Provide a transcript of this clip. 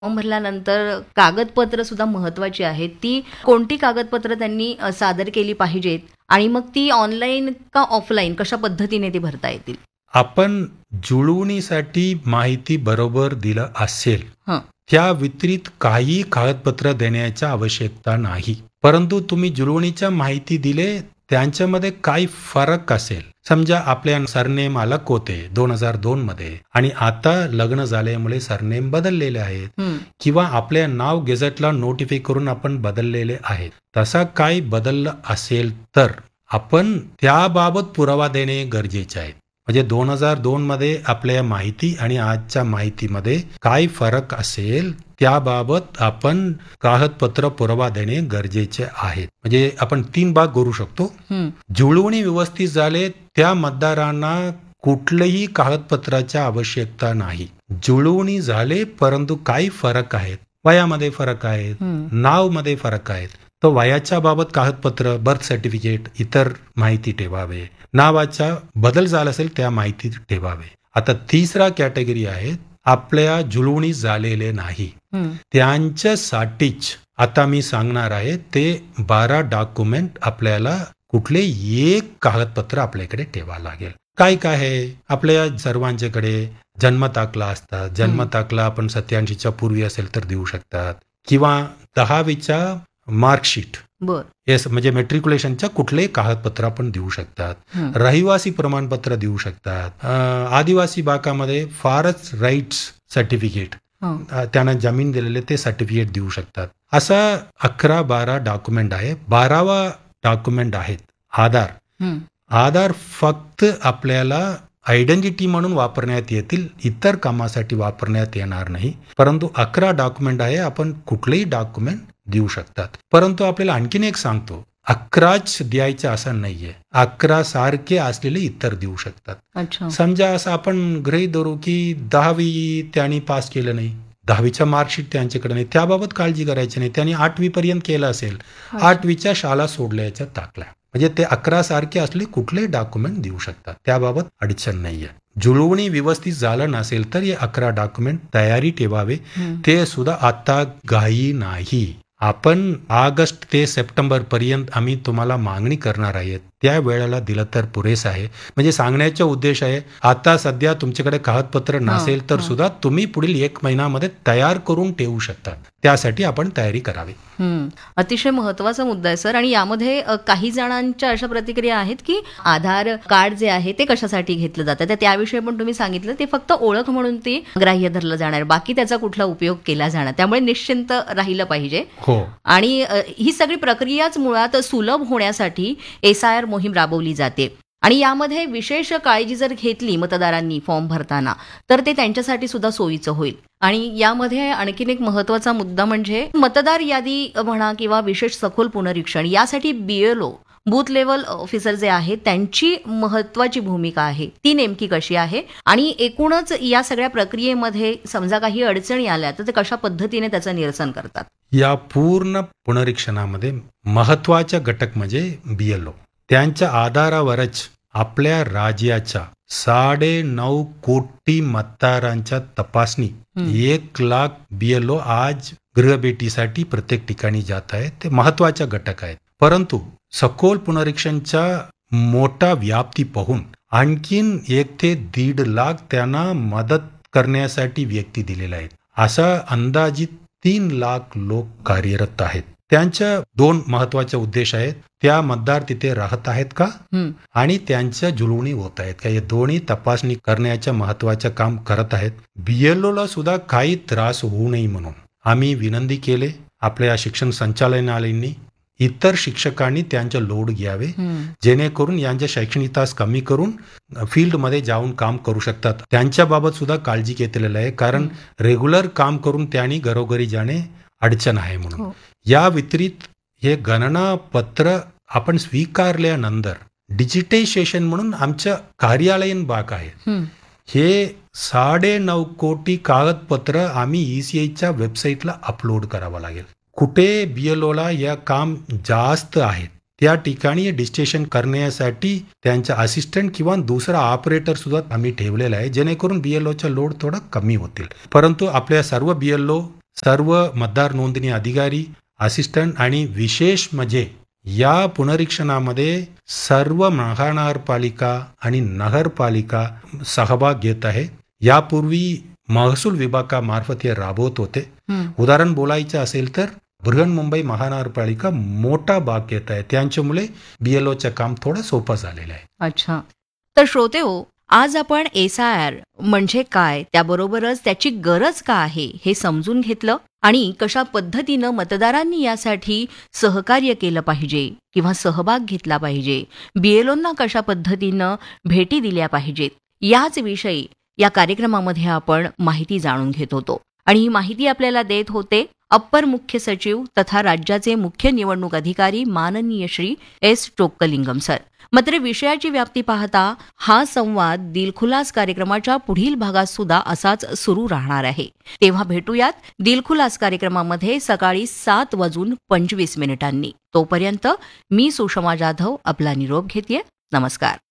Form भरल्यानंतर कागदपत्र सुद्धा महत्वाची आहेत. ती कोणती कागदपत्र त्यांनी सादर केली पाहिजेत आणि मग ती ऑनलाईन का ऑफलाईन कशा पद्धतीने ती भरता येतील? आपण जुळवणीसाठी माहिती बरोबर दिलं असेल, हं. त्या व्यतिरिक्त काही कागदपत्र देण्याची आवश्यकता नाही. परंतु तुम्ही जुळवणीच्या माहिती दिले त्यांच्यामध्ये काही फरक असेल. समजा आपल्या सरनेम अलग होते 2002 मध्ये आणि आता लग्न झाल्यामुळे सरनेम बदललेले आहेत हं. किंवा आपले नाव गेझेटला नोटिफाय करून आपण बदललेले आहेत. तसा काही बदललं असेल तर आपण त्याबाबत पुरावा देणे गरजेचे आहे. म्हणजे 2002 मध्ये आपल्या माहिती आणि आजच्या माहितीमध्ये काय फरक असेल त्याबाबत आपण कागदपत्र पुरावा देणे गरजेचे आहे. म्हणजे आपण 3 भाग करू शकतो. हं. जुळवणी व्यवस्थित झाले त्या मतदारांना कुठल्याही कागदपत्राची आवश्यकता नाही. जुळवणी झाले परंतु काही फरक आहेत. वयामध्ये फरक आहेत, हं. नाव मध्ये फरक आहेत. तर वयाच्या बाबत कागदपत्र, बर्थ सर्टिफिकेट, इतर माहिती ठेवावे. नावाचा बदल झाला असेल त्या माहिती ठेवावे. आता तिसरा कॅटेगरी आहे आपल्या जुळवणी झालेले नाही. हं. त्यांच्यासाठीच आता मी सांगणार आहे ते 12 डॉक्युमेंट आपल्याला कुठले एक कागदपत्र आपल्याकडे ठेवावं लागेल. काय काय आहे आपल्या सर्वांच्याकडे जन्मताकला असतात. जन्मताकला आपण 87च्या पूर्वी असेल तर देऊ शकतात किंवा 10वीच्या मार्कशीट बर. येस म्हणजे मेट्रिक्युलेशनच्या कुठलेही कागदपत्र आपण देऊ शकतात. हं. रहिवासी प्रमाणपत्र देऊ शकतात. आदिवासी भागामध्ये फारच राईट्स सर्टिफिकेट हं. त्यांना जमीन दिलेले ते सर्टिफिकेट देऊ शकतात. असा 11-12 डॉक्युमेंट आहे. 12वा डॉक्युमेंट आहेत आधार. हं. आधार फक्त आपल्याला आयडेंटिटी म्हणून वापरण्यात येतील, इतर कामासाठी वापरण्यात येणार नाही. परंतु 11 डॉक्युमेंट आहे. आपण कुठलेही डॉक्युमेंट देऊ शकतात. परंतु आपल्याला आणखीन एक सांगतो 11च द्यायचे असं नाहीये. 11 सारखे असलेले इतर देऊ शकतात. अच्छा. समजा असं आपण गृहीत धरू की 10वी त्यांनी पास केलं नाही, 10वीच्या मार्कशीट त्यांच्याकडे नाही, त्याबाबत काळजी करायची नाही. त्यांनी 8वी पर्यंत केलं असेल, 8वीच्या शाळा सोडल्याच्या टाकल्या, म्हणजे ते 11 सारखे असले कुठलेही डॉक्युमेंट देऊ शकतात. त्याबाबत अडचण नाहीये. जुळवणी व्यवस्थित झालं नसेल तर हे 11 डॉक्युमेंट तयारी ठेवावे. ते सुद्धा आता घाई नाही. आपण ऑगस्ट ते सप्टेंबर पर्यंत आम्ही तुम्हाला मागणी करणार आहे. त्या वेळेला दिलं तर पुरेस आहे. म्हणजे सांगण्याचा उद्देश आहे आता सध्या तुमच्याकडे कागदपत्र नसेल तर सुद्धा तुम्ही पुढील 1 महिन्यामध्ये तयार करून ठेवू शकता. त्यासाठी आपण तयारी करावी. अतिशय महत्वाचा मुद्दा आहे सर. आणि यामध्ये काही जणांच्या अशा प्रतिक्रिया आहेत की आधार कार्ड जे आहे ते कशासाठी घेतलं जातं, तर त्याविषयी पण तुम्ही सांगितलं ते फक्त ओळख म्हणून ते ग्राह्य धरलं जाणार, बाकी त्याचा कुठला उपयोग केला जाणार, त्यामुळे निश्चिंत राहिलं पाहिजे. हो. आणि ही सगळी प्रक्रियाच मुळात सुलभ होण्यासाठी SIR मोहीम राबवली जाते. आणि यामध्ये विशेष काळजी जर घेतली मतदारांनी फॉर्म भरताना तर ते त्यांच्यासाठी सुद्धा सोयीचं होईल. आणि यामध्ये आणखीन एक महत्वाचा मुद्दा म्हणजे मतदार यादी म्हणा किंवा विशेष सखोल पुनरीक्षण यासाठी BLO बूथ लेवल ऑफिसर जे आहेत त्यांची महत्वाची भूमिका आहे. ती नेमकी कशी आहे आणि एकूणच या सगळ्या प्रक्रियेमध्ये समजा काही अडचणी आल्या तर ते कशा पद्धतीने त्याचं निरसन करतात? या पूर्ण पुनरीक्षणामध्ये महत्वाचा घटक म्हणजे BLO. त्यांच्या आधारावरच आपल्या राज्याच्या 9.5 कोटी मतदारांच्या तपासणी 1 लाख BLO आज गृहभेटीसाठी प्रत्येक ठिकाणी जात आहेत. ते महत्वाचे घटक आहेत. परंतु सखोल पुनरीक्षणच्या मोठा व्याप्ती पाहून आणखीन 1 ते 1.5 लाख त्यांना मदत करण्यासाठी व्यक्ती दिलेल्या आहेत. असा अंदाजित 3 लाख लोक कार्यरत आहेत. त्यांच्या 2 महत्वाचे उद्देश आहेत. त्या मतदार तिथे राहत आहेत का आणि त्यांच्या जुळवणी होत आहेत का, हे दोन्ही तपासणी करण्याच्या महत्वाचं काम करत आहेत. BLO ला सुद्धा काही त्रास होऊ नये म्हणून आम्ही विनंती केले आपल्या शिक्षण संचालनालयांनी इतर शिक्षकांनी त्यांचा लोड घ्यावे, जेणेकरून यांचे शैक्षणिक तास कमी करून फील्डमध्ये जाऊन काम करू शकतात. त्यांच्या बाबत सुद्धा काळजी घेतलेली आहे, कारण रेग्युलर काम करून त्यांनी घरोघरी जाणे अडचण आहे म्हणून. या व्यतिरिक्त हे गणना पत्र आपण स्वीकारल्यानंतर डिजिटायझेशन म्हणून आमच्या कार्यालयीन भाग आहे. हे 9.5 कोटी कागदपत्र आम्ही ECIच्या वेबसाईटला अपलोड करावं लागेल. कुठे BLO ला या काम जास्त आहेत त्या ठिकाणी डिजिटेशन करण्यासाठी त्यांचा असिस्टंट किंवा दुसरा ऑपरेटर सुद्धा आम्ही ठेवलेला आहे, जेणेकरून BLOचा लोड थोडा कमी होतील. परंतु आपल्या सर्व BLO सर्व मतदार नोंदणी अधिकारी, असिस्टंट आणि विशेष म्हणजे या पुनरीक्षणामध्ये सर्व महानगरपालिका आणि नगरपालिका सहभाग घेत आहे. यापूर्वी महसूल विभागामार्फत हे राबवत होते. उदाहरण बोलायचं असेल तर बृहन्मुंबई महानगरपालिका मोठा भाग घेत आहे. त्यांच्यामुळे BLOचं काम थोडं सोपं झालेलं आहे. अच्छा. तर श्रोते हो, आज आपण SIR म्हणजे काय, त्याबरोबरच त्याची गरज का आहे हे समजून घेतलं आणि कशा पद्धतीनं मतदारांनी यासाठी सहकार्य केलं पाहिजे किंवा सहभाग घेतला पाहिजे, BLOंना कशा पद्धतीनं भेटी दिल्या पाहिजेत, याच विषयी या कार्यक्रमामध्ये आपण माहिती जाणून घेत होतो. आणि ही माहिती आपल्याला देत होते अप्पर मुख्य सचिव तथा राज्याचे मुख्य निवडणूक अधिकारी माननीय श्री S. चोक्कलिंगम सर. मात्र विषयाची व्याप्ती पाहता हा संवाद दिलखुलास कार्यक्रमाच्या पुढील भागात सुद्धा असाच सुरू राहणार आहे. तेव्हा भेटूयात दिलखुलास कार्यक्रमामध्ये सकाळी 7:25 तोपर्यंत मी सुषमा जाधव आपला निरोप घेतेय. नमस्कार.